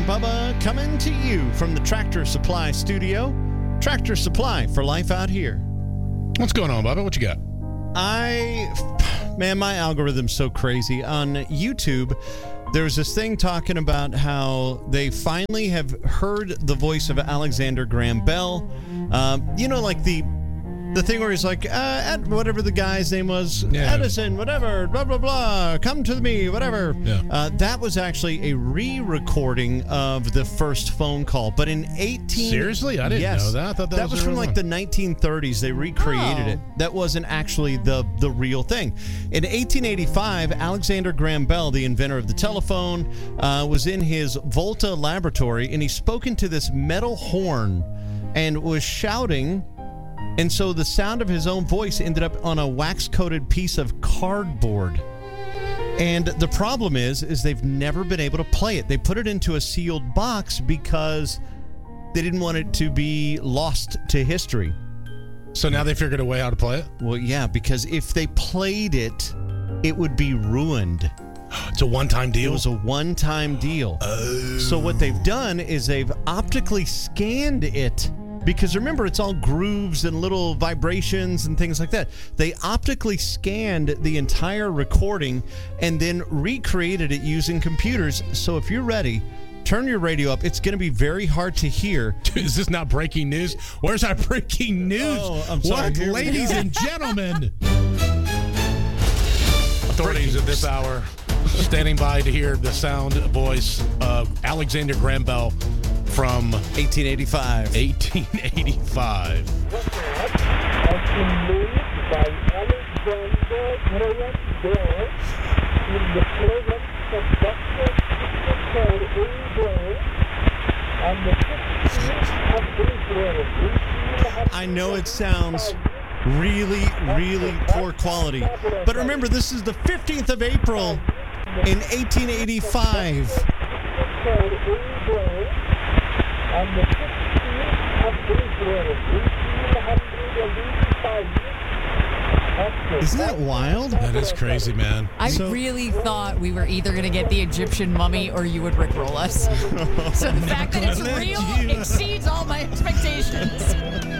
Bubba, coming to you from the Tractor Supply studio. Tractor Supply for life out here. What's going on, Bubba? What you got? Man, my algorithm's so crazy. On YouTube, there's this thing talking about how they finally have heard the voice of Alexander Graham Bell. Like the thing where he's like, whatever the guy's name was, Edison, whatever, blah, blah, blah, come to me, whatever. Yeah. That was actually a re-recording of the first phone call. But in Seriously? I didn't know that. I thought that was from like the 1930s. They recreated it. That wasn't actually the real thing. In 1885, Alexander Graham Bell, the inventor of the telephone, was in his Volta laboratory, and he spoke into this metal horn and was shouting. And so the sound of his own voice ended up on a wax-coated piece of cardboard. And the problem is they've never been able to play it. They put it into a sealed box because they didn't want it to be lost to history. So now they figured a way how to play it? Well, yeah, because if they played it, it would be ruined. It's a one-time deal? It was a one-time deal. Oh. So what they've done is they've optically scanned it. Because remember, it's all grooves and little vibrations and things like that. They optically scanned the entire recording and then recreated it using computers. So if you're ready, turn your radio up. It's going to be very hard to hear. Is this not breaking news? Where's our breaking news? Oh, I'm sorry. What, ladies and gentlemen? Authorities at this hour standing by to hear the voice of Alexander Graham Bell from 1885. 1885. Has been made by Alexander Graham Bell in the presence of Dr. Christopher A. Bell on the 15th of April, 1800. I know it sounds really, really poor quality. But remember, this is the 15th of April in 1885. On the 15th of April, 1885. Isn't that wild? That is crazy, man. I really thought we were either going to get the Egyptian mummy or you would rickroll us. So the fact that it's real exceeds all my expectations.